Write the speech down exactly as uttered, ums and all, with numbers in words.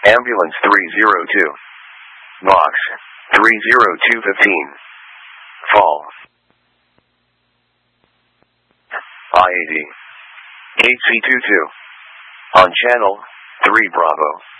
Ambulance three zero two. Box three zero two fifteen. Fall. I eighty. H C two two. On channel three Bravo.